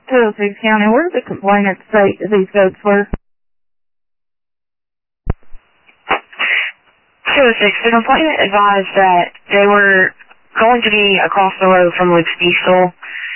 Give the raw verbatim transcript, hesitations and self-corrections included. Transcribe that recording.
two oh six County, where did the complainant state that these goats were? two oh six, the complainant advised that they were going to be across the road from Luke's Diesel,